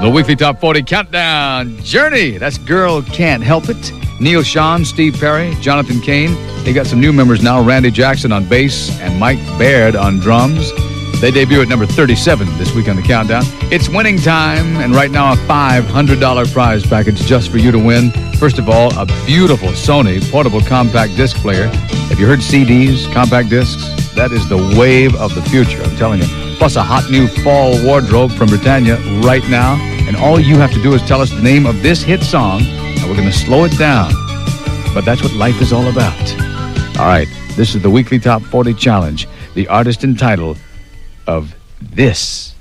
The weekly Top 40 Countdown. Journey, that's Girl Can't Help It. Neil Sean, Steve Perry, Jonathan Cain. They got some new members now, Randy Jackson on bass and Mike Baird on drums. They debut at number 37 this week on the Countdown. It's winning time, and right now a $500 prize package just for you to win. First of all, a beautiful Sony portable compact disc player. Have you heard CDs, compact discs? That is the wave of the future, I'm telling you. Plus a hot new fall wardrobe from Britannia right now. And all you have to do is tell us the name of this hit song, and we're going to slow it down. But that's what life is all about. All right, this is the weekly Top 40 Challenge. The artist and title of this.